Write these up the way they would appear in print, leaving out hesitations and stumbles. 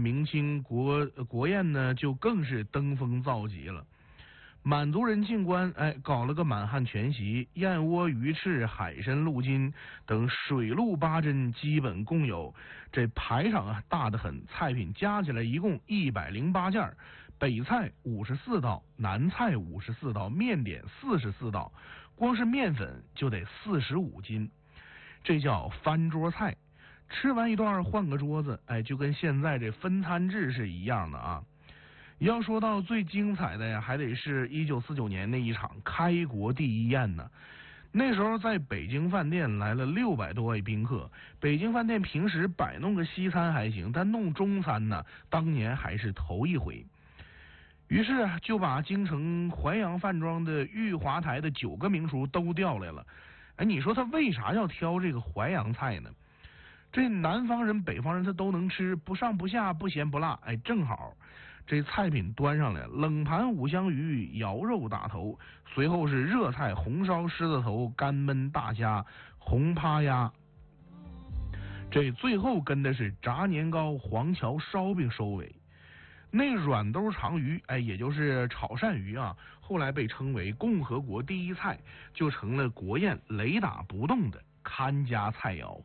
明清国宴呢就更是登峰造极了。满族人进关，搞了个满汉全席，燕窝、鱼翅、海参、鹿筋等水陆八珍基本共有。这排场啊大得很，菜品加起来一共108件，北菜54道，南菜54道，面点44道，光是面粉就得45斤，这叫翻桌菜。吃完一段换个桌子，就跟现在这分餐制是一样的啊。要说到最精彩的呀，还得是1949年那一场开国第一宴呢。那时候在北京饭店来了600多位宾客。北京饭店平时摆弄个西餐还行，但弄中餐呢，当年还是头一回。于是就把京城淮扬饭庄的裕华台的9个名厨都调来了。你说他为啥要挑这个淮扬菜呢？这南方人北方人他都能吃，不上不下，不咸不辣，正好这菜品端上来，冷盘五香鱼、瑶肉大头，随后是热菜红烧狮子头、干焖大虾、红趴鸭，这最后跟的是炸年糕、黄桥烧饼收尾。那软兜长鱼，也就是炒鳝鱼啊，后来被称为共和国第一菜，就成了国宴雷打不动的看家菜肴。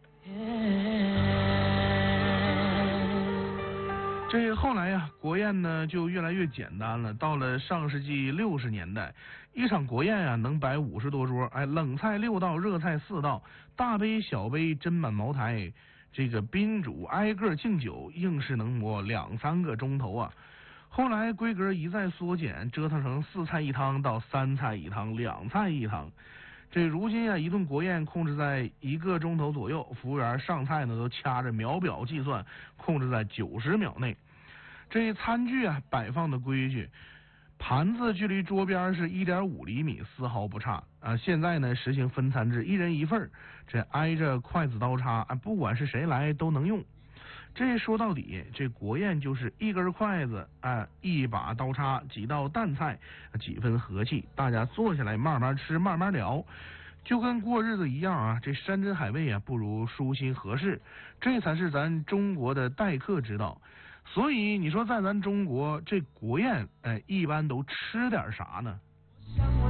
这后来呀，国宴呢就越来越简单了。到了上世纪60年代，一场国宴啊能摆50多桌，冷菜6道，热菜4道，大杯小杯斟满茅台，这个宾主挨个敬酒，硬是能磨2-3个钟头啊。后来规格一再缩减，折腾成4菜1汤到3菜1汤、2菜1汤。这如今啊，一顿国宴控制在1个钟头左右，服务员上菜呢都掐着秒表计算，控制在90秒内。这餐具啊摆放的规矩，盘子距离桌边是1.5厘米，丝毫不差啊。现在呢实行分餐制，1人1份，这挨着筷子刀叉，不管是谁来都能用。这说到底，这国宴就是1根筷子1把刀叉，几道淡菜，几分和气，大家坐下来慢慢吃，慢慢聊，就跟过日子一样啊。这山珍海味啊，不如舒心合适，这才是咱中国的待客之道。所以你说在咱中国这国宴，一般都吃点啥呢？